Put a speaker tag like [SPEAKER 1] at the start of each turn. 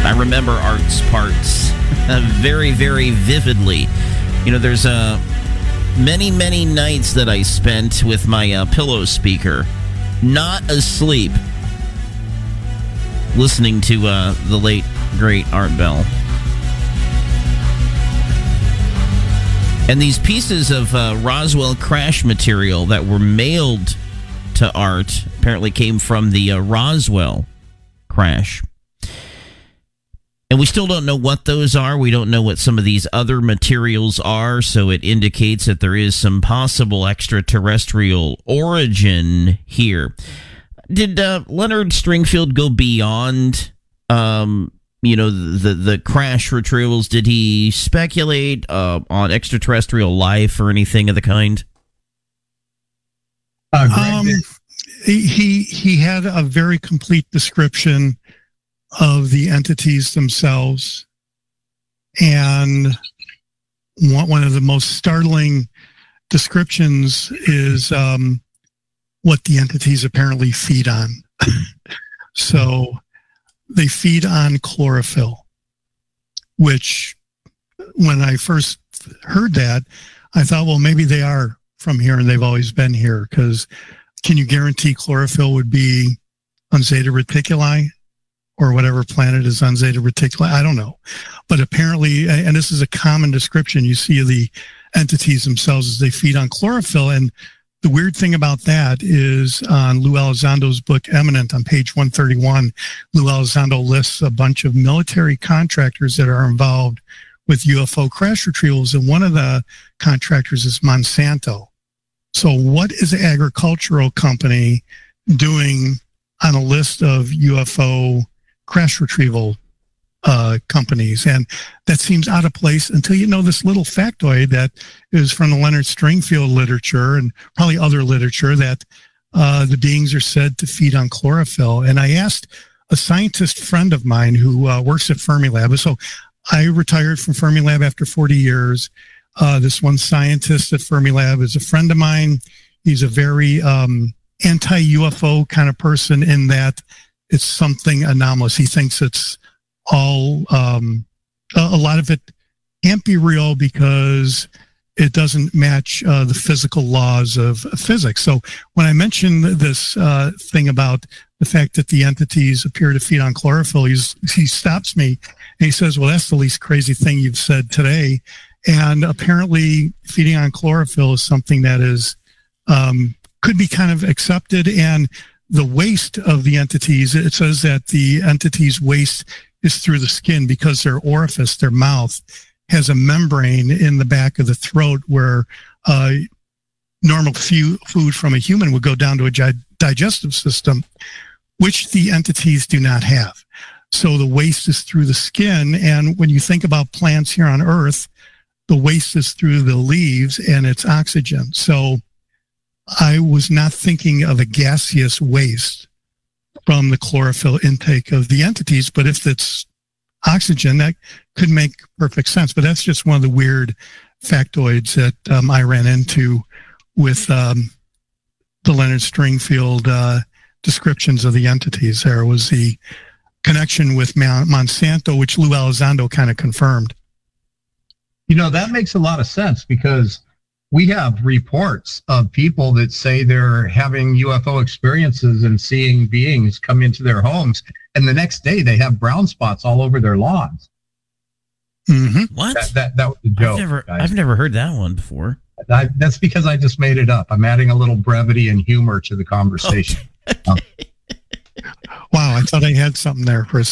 [SPEAKER 1] I remember Art's parts very, very vividly. You know, there's many, many nights that I spent with my pillow speaker, not asleep, listening to the late, great Art Bell. And these pieces of Roswell crash material that were mailed to Art apparently came from the Roswell crash. And we still don't know what those are. We don't know what some of these other materials are, so it indicates that there is some possible extraterrestrial origin here. Did Leonard Stringfield go beyond, the crash retrievals? Did he speculate on extraterrestrial life or anything of the kind?
[SPEAKER 2] He had a very complete description of the entities themselves, and one of the most startling descriptions is what the entities apparently feed on. So they feed on chlorophyll, which when I first heard that, I thought, well, maybe they are from here and they've always been here, because can you guarantee chlorophyll would be on Zeta Reticuli or whatever planet is on Zeta Reticuli? I don't know. But apparently, and this is a common description, you see the entities themselves as they feed on chlorophyll. And the weird thing about that is on Lou Elizondo's book, Eminent, on page 131, Lou Elizondo lists a bunch of military contractors that are involved with UFO crash retrievals. And one of the contractors is Monsanto. So what is an agricultural company doing on a list of UFO crash retrieval companies? And that seems out of place until you know this little factoid that is from the Leonard Stringfield literature and probably other literature, that the beings are said to feed on chlorophyll. And I asked a scientist friend of mine who works at Fermilab. So I retired from Fermilab after 40 years. This one scientist at Fermilab is a friend of mine. He's a very anti-UFO kind of person in that it's something anomalous. He thinks it's all, a lot of it can't be real because it doesn't match the physical laws of physics. So when I mentioned this thing about the fact that the entities appear to feed on chlorophyll, he stops me and he says, well, that's the least crazy thing you've said today. And apparently feeding on chlorophyll is something that is could be kind of accepted. And the waste of the entities, it says that the entities' waste is through the skin because their orifice, their mouth, has a membrane in the back of the throat where normal food from a human would go down to a digestive system, which the entities do not have. So the waste is through the skin. And when you think about plants here on Earth, the waste is through the leaves and it's oxygen. So I was not thinking of a gaseous waste from the chlorophyll intake of the entities, but if it's oxygen, that could make perfect sense. But that's just one of the weird factoids that I ran into with the Leonard Stringfield descriptions of the entities. There was the connection with Monsanto, which Lou Elizondo kind of confirmed.
[SPEAKER 3] You know, that makes a lot of sense because we have reports of people that say they're having UFO experiences and seeing beings come into their homes, and the next day they have brown spots all over their lawns.
[SPEAKER 1] Mm-hmm. What?
[SPEAKER 3] That was a joke.
[SPEAKER 1] I've never heard that one before.
[SPEAKER 3] That's because I just made it up. I'm adding a little brevity and humor to the conversation.
[SPEAKER 1] Okay.
[SPEAKER 2] Wow, I thought I had something there for a